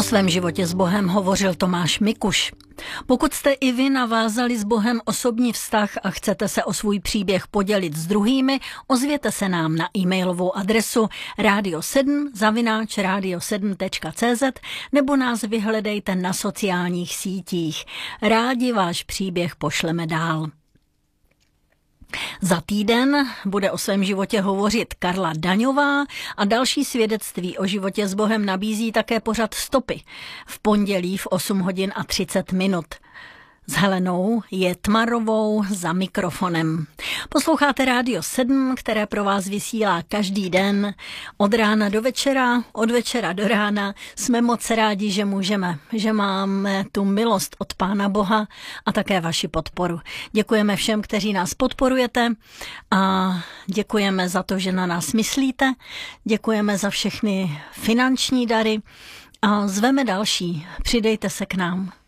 svém životě s Bohem hovořil Tomáš Mikuš. Pokud jste i vy navázali s Bohem osobní vztah a chcete se o svůj příběh podělit s druhými, ozvěte se nám na e-mailovou adresu radio7@radio7.cz nebo nás vyhledejte na sociálních sítích. Rádi váš příběh pošleme dál. Za týden bude o svém životě hovořit Karla Daňová a další svědectví o životě s Bohem nabízí také pořad Stopy v pondělí v 8 hodin a 30 minut. S Helenou Jetmarovou za mikrofonem. Posloucháte Rádio 7, které pro vás vysílá každý den od rána do večera, od večera do rána. Jsme moc rádi, že můžeme, že máme tu milost od Pána Boha a také vaši podporu. Děkujeme všem, kteří nás podporujete a děkujeme za to, že na nás myslíte. Děkujeme za všechny finanční dary a zveme další. Přidejte se k nám.